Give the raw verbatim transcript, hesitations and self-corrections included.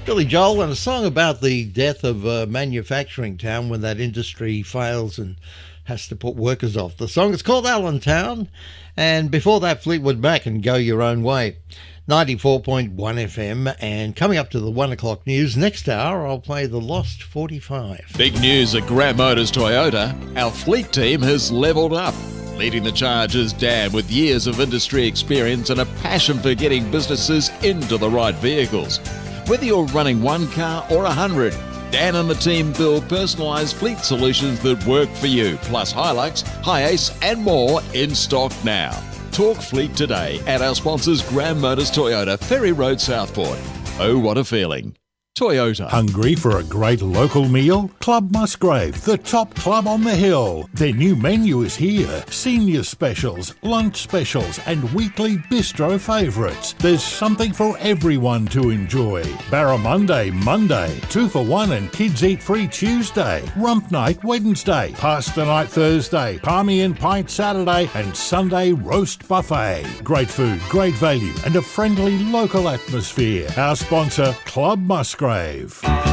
Billy Joel, and a song about the death of a manufacturing town when that industry fails and has to put workers off. The song is called Allentown, and before that, Fleetwood Mac and Go Your Own Way. ninety-four point one F M, and coming up to the one o'clock news, next hour I'll play the Lost forty-five. Big news at Graham Motors Toyota. Our fleet team has levelled up. Leading the charge is Dan, with years of industry experience and a passion for getting businesses into the right vehicles. Whether you're running one car or a hundred, Dan and the team build personalised fleet solutions that work for you, plus Hilux, Hi-Ace and more in stock now. Talk fleet today at our sponsors Graham Motors Toyota, Ferry Road, Southport. Oh, what a feeling. Toyota. Hungry for a great local meal? Club Musgrave, the top club on the hill. Their new menu is here. Senior specials, lunch specials and weekly bistro favourites. There's something for everyone to enjoy. Barramundi Monday, two for one and kids eat free Tuesday. Rump night Wednesday, pasta night Thursday, palmy and pint Saturday and Sunday roast buffet. Great food, great value and a friendly local atmosphere. Our sponsor, Club Musgrave.